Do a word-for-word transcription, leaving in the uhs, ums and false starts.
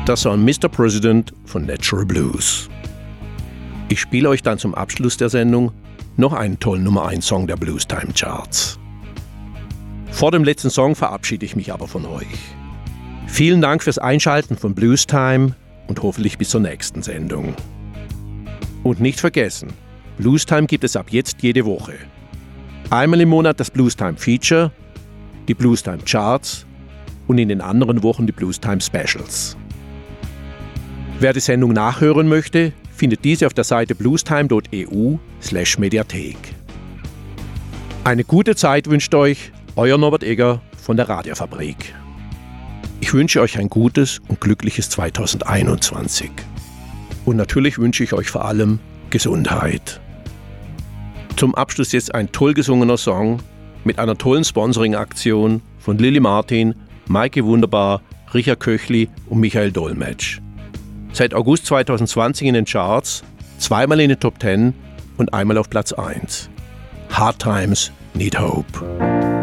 Das war Mister President von Natural Blues. Ich spiele euch dann zum Abschluss der Sendung noch einen tollen Nummer eins Song der Blues Time Charts. Vor dem letzten Song verabschiede ich mich aber von euch. Vielen Dank fürs Einschalten von Blues Time und hoffentlich bis zur nächsten Sendung. Und nicht vergessen, Blues Time gibt es ab jetzt jede Woche. Einmal im Monat das Blues Time Feature, die Blues Time Charts und in den anderen Wochen die Blues Time Specials. Wer die Sendung nachhören möchte, findet diese auf der Seite bluestime punkt e u slash mediathek. Eine gute Zeit wünscht euch euer Norbert Egger von der Radiofabrik. Ich wünsche euch ein gutes und glückliches zweitausendeinundzwanzig. Und natürlich wünsche ich euch vor allem Gesundheit. Zum Abschluss jetzt ein toll gesungener Song mit einer tollen Sponsoring-Aktion von Lilly Martin, Maike Wunderbar, Richard Köchli und Michael Dolmetsch. Seit August zweitausendzwanzig in den Charts, zweimal in den Top zehn und einmal auf Platz eins. Hard Times Need Hope.